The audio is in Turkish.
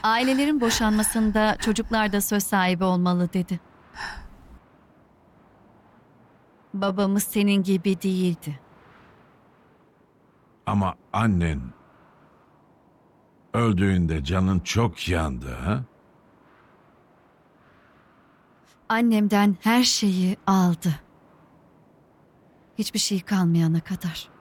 Ailelerin boşanmasında çocuklar da söz sahibi olmalı dedi. Babamız senin gibi değildi. Ama annen öldüğünde canın çok yandı ha? Annemden her şeyi aldı. Hiçbir şey kalmayana kadar.